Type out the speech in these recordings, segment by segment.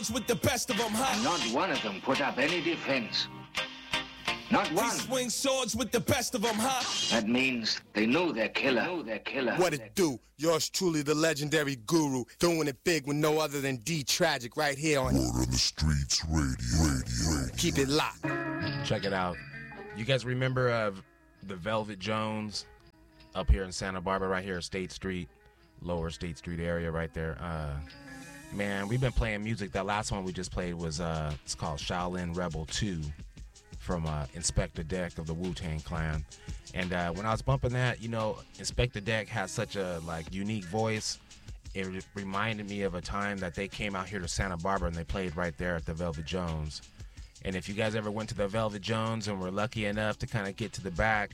with the best of them, huh? Not one of them put up any defense. Not one. We swing swords with the best of them, huh? That means they knew their killer. What it do? Yours truly, the legendary guru, doing it big with no other than D Tragic right here on Word on the Streets Radio. Keep it locked. Check it out. You guys remember the Velvet Jones up here in Santa Barbara, right here, State Street, Lower State Street area, right there. Man, we've been playing music. That last one we just played was it's called Shaolin Rebel 2 from Inspector Deck of the Wu-Tang Clan. And when I was bumping that, you know, Inspector Deck has such a unique voice. It reminded me of a time that they came out here to Santa Barbara and they played right there at the Velvet Jones. And if you guys ever went to the Velvet Jones and were lucky enough to kind of get to the back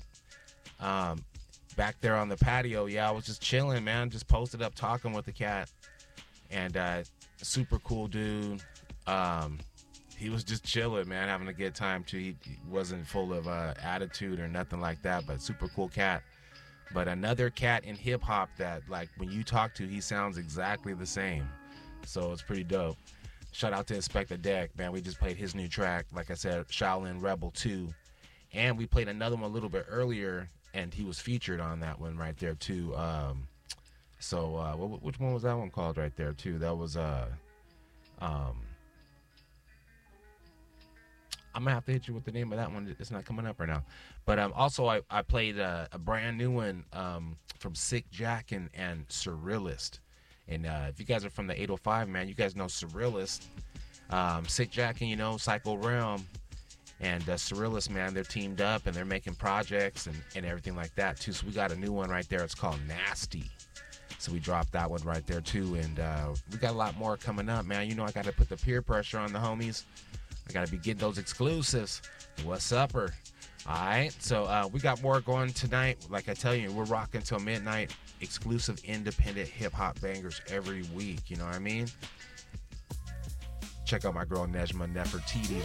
there on the patio, I was just chilling, man, just posted up talking with the cat. And super cool dude. He was just chilling, man, having a good time too. He wasn't full of attitude or nothing like that, but super cool cat. But another cat in hip hop that, like, when you talk to, he sounds exactly the same. So it's pretty dope. Shout out to Inspector Deck, man. We just played his new track, like I said, Shaolin Rebel 2. And we played another one a little bit earlier, and he was featured on that one right there too. So which one was that one called right there too? That was I'm gonna have to hit you with the name of that one. It's not coming up right now. But also I played a brand new one from Sick Jack and Surrealist. And if you guys are from the 805, man, you guys know Surrealist. Sick Jack and, you know, Psycho Realm and Surrealist, man, they're teamed up and they're making projects and everything like that too. So we got a new one right there. It's called Nasty. So we dropped that one right there too. And we got a lot more coming up, man. You know, I got to put the peer pressure on the homies. I got to be getting those exclusives. What's upper? All right. So we got more going tonight. Like I tell you, we're rocking till midnight. Exclusive independent hip-hop bangers every week. You know what I mean? Check out my girl Nejma Nefertiti,